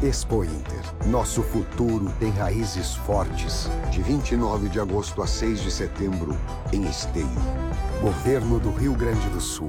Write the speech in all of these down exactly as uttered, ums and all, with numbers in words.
Expo Inter. Nosso futuro tem raízes fortes. De vinte e nove de agosto a seis de setembro, em Esteio. Governo do Rio Grande do Sul.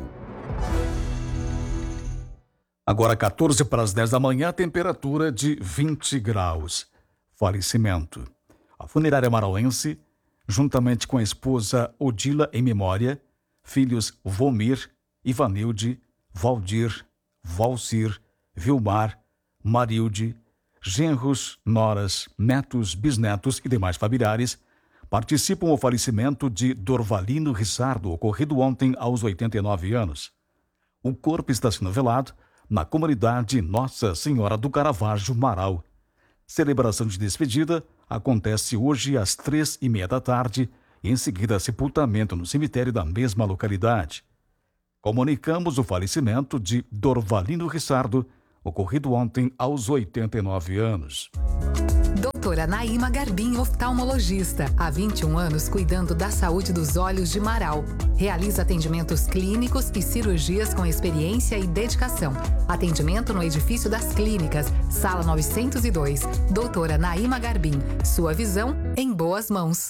Agora quatorze para as dez da manhã, temperatura de vinte graus. Falecimento. A funerária marauense, juntamente com a esposa Odila em memória, filhos Vomir, Ivanilde, Valdir, Valcir, Vilmar, Marilde, genros, noras, netos, bisnetos e demais familiares, participam do falecimento de Dorvalino Rissardo, ocorrido ontem aos oitenta e nove anos. O corpo está sendo velado na comunidade Nossa Senhora do Caravaggio, Marau. Celebração de despedida acontece hoje às três e meia da tarde e em seguida sepultamento no cemitério da mesma localidade. Comunicamos o falecimento de Dorvalino Rissardo, ocorrido ontem aos oitenta e nove anos. Doutora Naíma Garbim, oftalmologista, há vinte e um anos cuidando da saúde dos olhos de Marau. Realiza atendimentos clínicos e cirurgias com experiência e dedicação. Atendimento no edifício das clínicas, sala novecentos e dois. Doutora Naíma Garbim, sua visão em boas mãos.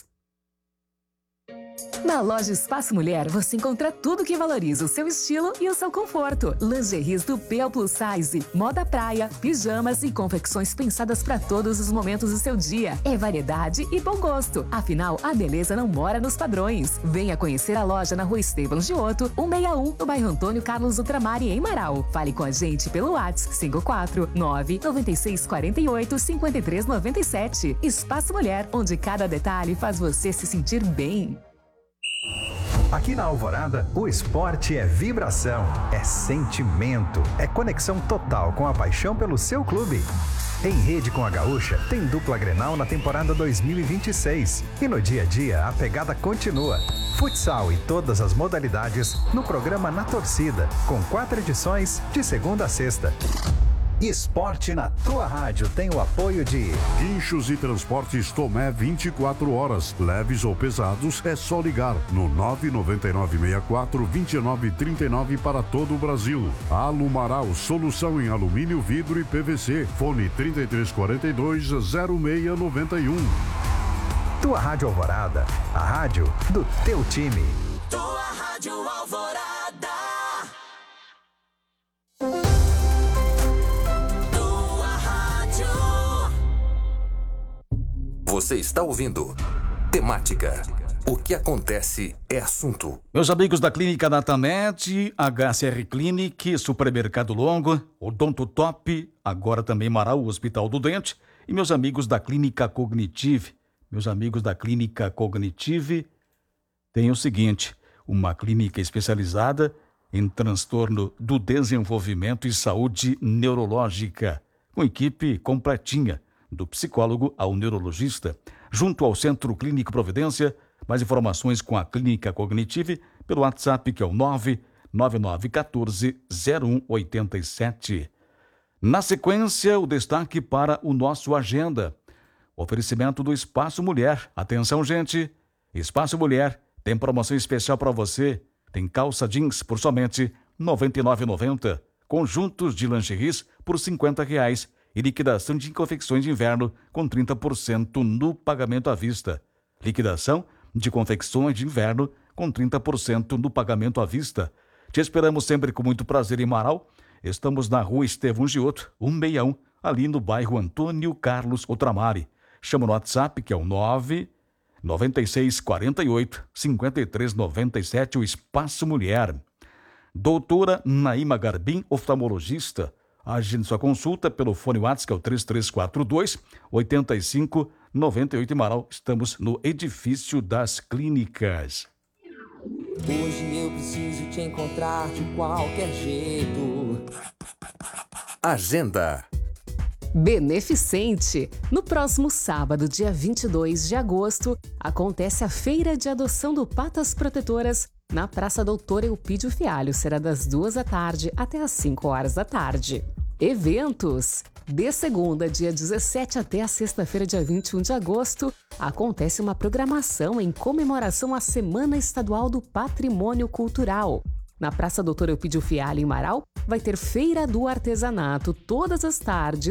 Na loja Espaço Mulher, você encontra tudo que valoriza o seu estilo e o seu conforto. Lingeries do P ao Plus Size, moda praia, pijamas e confecções pensadas para todos os momentos do seu dia. É variedade e bom gosto. Afinal, a beleza não mora nos padrões. Venha conhecer a loja na Rua Esteban Giotto, cento e sessenta e um, no bairro Antônio Carlos Ultramar, em Marau. Fale com a gente pelo WhatsApp cinco quatro nove nove seis quatro oito cinco três nove sete. Espaço Mulher, onde cada detalhe faz você se sentir bem. Aqui na Alvorada, o esporte é vibração, é sentimento, é conexão total com a paixão pelo seu clube. Em rede com a Gaúcha, tem dupla Grenal na temporada dois mil e vinte e seis. E no dia a dia, a pegada continua. Futsal e todas as modalidades no programa Na Torcida, com quatro edições de segunda a sexta. Esporte na tua rádio tem o apoio de Guinchos e Transportes Tomé vinte e quatro horas. Leves ou pesados, é só ligar no nove nove nove seis quatro dois nove três nove para todo o Brasil. Alumaral, solução em alumínio, vidro e P V C. Fone trinta e três quarenta e dois, zero seis noventa e um. Tua Rádio Alvorada, a rádio do teu time. Tua Rádio Alvorada. Você está ouvindo Temática. O que acontece é assunto. Meus amigos da Clínica Natamed, H C R Clinic, Supermercado Longo, Odonto Top, agora também Marau, Hospital do Dente, e meus amigos da Clínica Cognitive. Meus amigos da Clínica Cognitive tem o seguinte, uma clínica especializada em transtorno do desenvolvimento e saúde neurológica, com equipe completinha, do psicólogo ao neurologista, junto ao Centro Clínico Providência. Mais informações com a Clínica Cognitive pelo WhatsApp, que é o nove nove nove um quatro zero um oito sete. Na sequência, o destaque para o nosso Agenda. Oferecimento do Espaço Mulher. Atenção, gente! Espaço Mulher tem promoção especial para você. Tem calça jeans por somente noventa e nove reais e noventa centavos, conjuntos de lingeries por cinquenta reais e liquidação de confecções de inverno com trinta por cento no pagamento à vista. Liquidação de confecções de inverno com trinta por cento no pagamento à vista. Te esperamos sempre com muito prazer em Marau. Estamos na Rua Estevão Giotto, cento e sessenta e um, ali no bairro Antônio Carlos Ultramar. Chama no WhatsApp, que é o nove nove seis quatro oito cinco três nove sete, o Espaço Mulher. Doutora Naíma Garbim, oftalmologista. Agende sua consulta pelo fone WhatsApp, que é o três três quatro dois oito cinco nove oito. Em Marau, estamos no edifício das clínicas. Hoje eu preciso te encontrar de qualquer jeito. Agenda. Beneficente. No próximo sábado, dia vinte e dois de agosto, acontece a Feira de Adoção do Patas Protetoras na Praça Doutor Eupídio Fialho. Será das duas da tarde até às cinco horas da tarde. Eventos. De segunda, dia dezessete, até a sexta-feira, dia vinte e um de agosto, acontece uma programação em comemoração à Semana Estadual do Patrimônio Cultural. Na Praça Doutor Eupídio Fialho, em Marau, vai ter Feira do Artesanato todas as tardes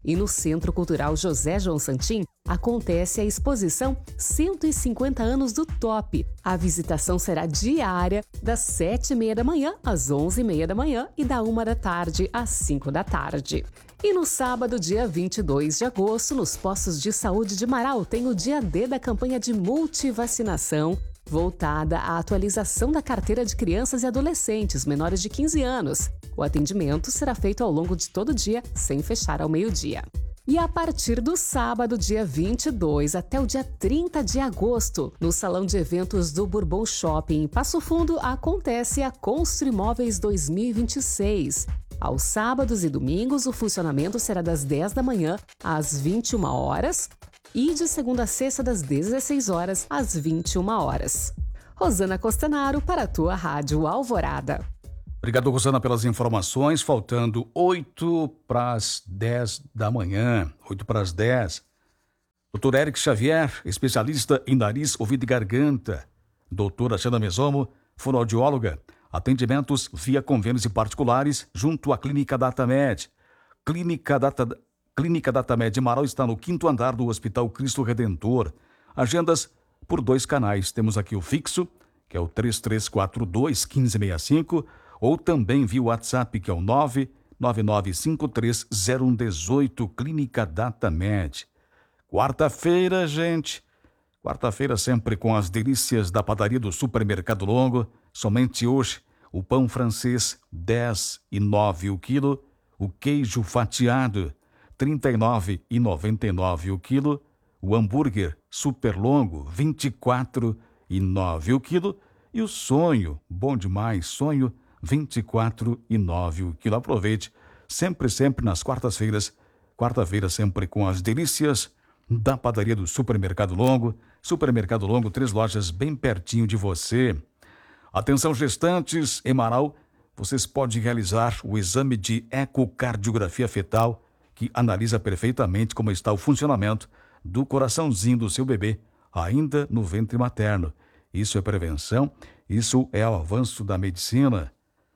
E no Centro Cultural José João Santim acontece a exposição cento e cinquenta anos do Top. A visitação será diária, das sete e meia da manhã às onze e meia da manhã e da uma da tarde às cinco da tarde. E no sábado, dia vinte e dois de agosto, nos postos de saúde de Marau, tem o dia D da campanha de multivacinação, voltada à atualização da carteira de crianças e adolescentes menores de quinze anos. O atendimento será feito ao longo de todo o dia, sem fechar ao meio-dia. E a partir do sábado, dia vinte e dois, até o dia trinta de agosto, no Salão de Eventos do Bourbon Shopping, em Passo Fundo, acontece a Constru Imóveis dois mil e vinte e seis. Aos sábados e domingos, o funcionamento será das dez da manhã às vinte e uma horas e de segunda a sexta, das dezesseis horas às vinte e uma horas. Rosana Costanaro, para a tua Rádio Alvorada. Obrigado, Rosana, pelas informações. Faltando oito para as dez da manhã. oito para as dez. doutor Eric Xavier, especialista em nariz, ouvido e garganta. doutora Xana Mesomo, fonoaudióloga. Atendimentos via convênios e particulares junto à Clínica DataMed. Clínica, Data, Clínica DataMed Marau está no quinto andar do Hospital Cristo Redentor. Agendas por dois canais. Temos aqui o fixo, que é o três três quatro dois, um cinco seis cinco, ou também via WhatsApp, que é o nove nove nove cinco três zero um um oito, Clínica DataMed. Quarta-feira, gente. Quarta-feira sempre com as delícias da padaria do Supermercado Longo. Somente hoje, o pão francês, dez e nove o quilo. O queijo fatiado, trinta e nove e noventa e nove o quilo. O hambúrguer super longo, vinte e quatro e nove o quilo. E o sonho, bom demais, sonho, vinte e quatro e nove o quilo. Aproveite, sempre, sempre nas quartas-feiras. Quarta-feira sempre com as delícias da padaria do Supermercado Longo. Supermercado Longo, três lojas bem pertinho de você. Atenção, gestantes, em Marau, vocês podem realizar o exame de ecocardiografia fetal, que analisa perfeitamente como está o funcionamento do coraçãozinho do seu bebê, ainda no ventre materno. Isso é prevenção, isso é o avanço da medicina.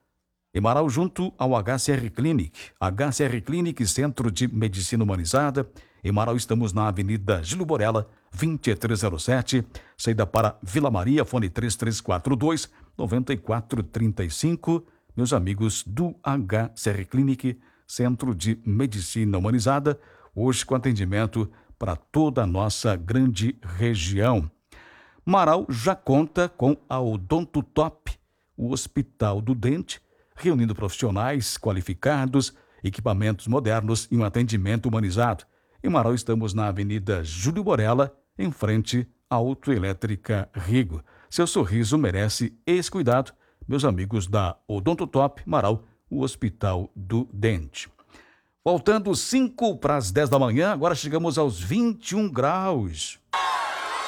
Em Marau, junto ao H C R Clinic. H C R Clinic, Centro de Medicina Humanizada. Em Marau, estamos na Avenida Gilo Borella, vinte e três zero sete, saída para Vila Maria, fone três três quatro dois, nove quatro três cinco. Meus amigos do H C R Clinic, Centro de Medicina Humanizada, hoje com atendimento para toda a nossa grande região. Marau já conta com a Odonto Top, o Hospital do Dente, reunindo profissionais qualificados, equipamentos modernos e um atendimento humanizado. Em Marau estamos na Avenida Júlio Borella, em frente à Autoelétrica Rigo. Seu sorriso merece esse cuidado, meus amigos da Odonto Top Marau, o Hospital do Dente. Faltando cinco para as dez da manhã, agora chegamos aos vinte e um graus.